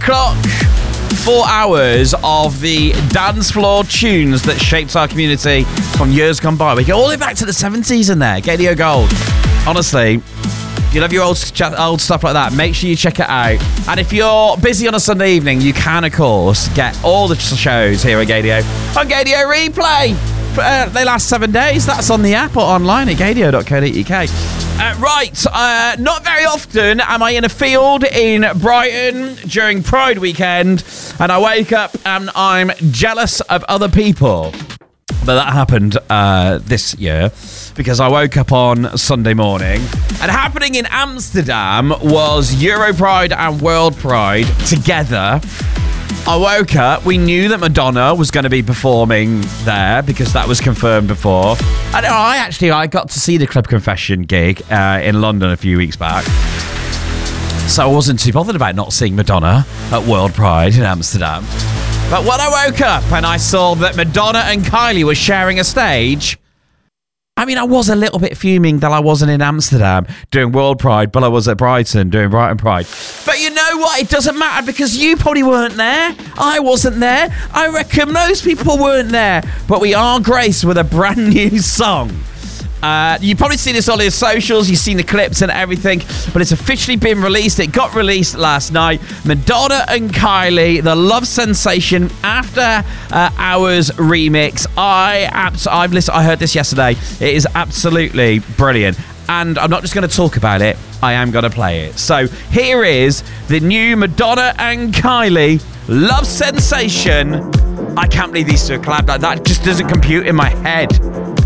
o'clock. 4 hours of the dance floor tunes that shaped our community from years gone by. We go all the way back to the 70s in there. Gadio Gold. Honestly, if you love your old stuff like that, make sure you check it out. And if you're busy on a Sunday evening, you can, of course, get all the shows here at Gadio on Gadio Replay. They last 7 days. That's on the app or online at gadio.co.uk. Not very often am I in a field in Brighton during Pride weekend and I wake up and I'm jealous of other people. But that happened this year because I woke up on Sunday morning and happening in Amsterdam was Euro Pride and World Pride together. I woke up, we knew that Madonna was going to be performing there because that was confirmed before. And I got to see the Club Confession gig in London a few weeks back. So I wasn't too bothered about not seeing Madonna at World Pride in Amsterdam. But when I woke up and I saw that Madonna and Kylie were sharing a stage, I mean, I was a little bit fuming that I wasn't in Amsterdam doing World Pride, but I was at Brighton doing Brighton Pride. But you know what? It doesn't matter because you probably weren't there. I wasn't there. I reckon most people weren't there. But we are graced with a brand new song. You've probably seen this on his socials. You've seen the clips and everything. But it's officially been released. It got released last night. Madonna and Kylie, the Love Sensation After Hours remix. I've listened. I heard this yesterday. It is absolutely brilliant. And I'm not just going to talk about it. I am going to play it. So here is the new Madonna and Kylie Love Sensation. I can't believe these two are collabed. That just doesn't compute in my head.